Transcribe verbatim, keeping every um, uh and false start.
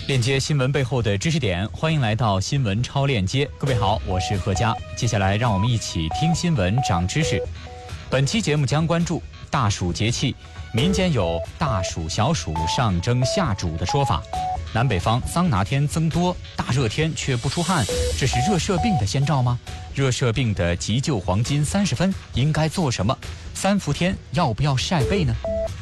链接新闻背后的知识点，欢迎来到新闻超链接。各位好，我是贺佳。接下来让我们一起听新闻长知识。本期节目将关注大暑节气，民间有大暑小暑上蒸下煮的说法。南北方桑拿天增多，大热天却不出汗，这是热射病的先兆吗？热射病的急救黄金三十分应该做什么？三伏天要不要晒被呢？